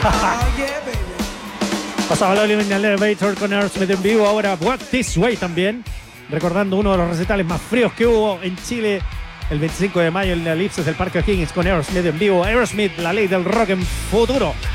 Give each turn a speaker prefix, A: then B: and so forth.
A: Pasaba la línea Elevator con Aerosmith en vivo. Ahora Walk This Way también. Recordando uno de los recitales más fríos que hubo en Chile el 25 de mayo en la Elipsis del Parque O'Higgins con Aerosmith en vivo. Aerosmith, la ley del rock en futuro.